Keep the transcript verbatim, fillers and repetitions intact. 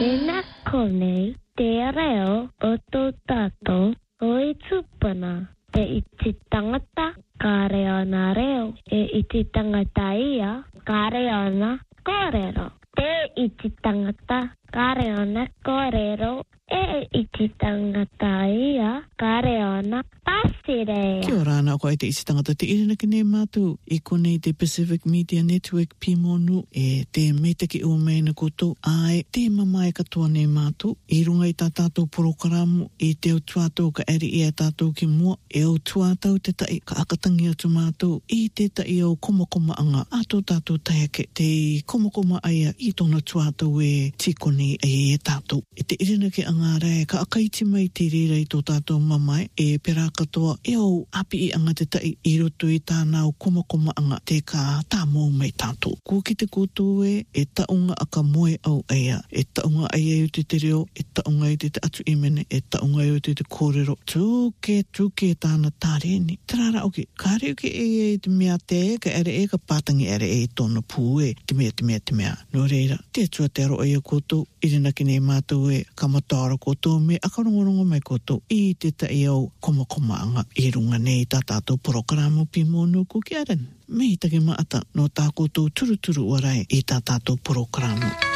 Tēnā konei te reo o tō tātou o i tūpana. Te iti tangata ka reo nā reo. E iti tangata ia ka reo nā kōrero. Te iti tangata ka reo nā kōrero. E iti tangata ia ka reo nā pasirea. Kia ora ana koe te isi tangata te irina ki nei mātou i konei te Pacific Media Network Pimonu e te meitaki ua mai na koutou ai te mamai katoa nei mātou i runga i tā tātou porokaramu i te au tuātou ka eri i a tātou ki mua e au tuātou te tai ka akatangi atu mātou i te tai au komakoma anga ato tātou taiake te komakoma aia i tōna tuātou e tikoni e e tātou e te irina ki anga rai ka akaiti mai te rira i tō tātou mamai e pera katoa e au api i anga te tai i roto i tānau komakoma anga te ka tā mō mai tātou. Ko ki te koutou e, e taunga aka moe au aia, e taunga aia i te te reo, e taunga i te te atu i mene, e taunga i te te kōrero. Tūke, tūke tāna tāreni. Tarara oke, ka reo ki e e te mea te e, ka ere e, ka pātangi ere e tōna pū e, te mea, te mea, te mea. Nō reira, te atua te aro aia koutou, irina ki nei mātou e, ka mataara koutou me akarongorongo mai koutou i te tai au komakoma anga i runga nei tā tātou porokaramu Pimonu ko ki aran. Me i take maata no tā koutou turuturu warai i tā tātou porokaramu.